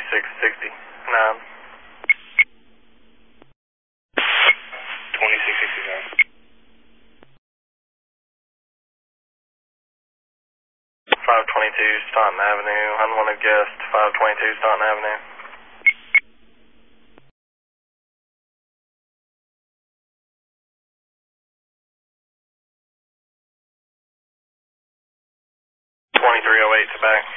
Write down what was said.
2669. 2669. 522 Staunton Avenue, unwanted guest, 522 Staunton Avenue. 2308 to back.